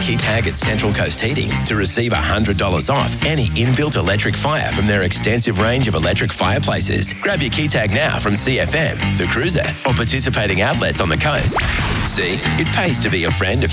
key tag at Central Coast Heating to receive $100 off any inbuilt electric fire from their extensive range of electric fireplaces. Grab your key tag now from CFM, The Cruiser, or participating outlets on the coast. See, it pays to be a friend of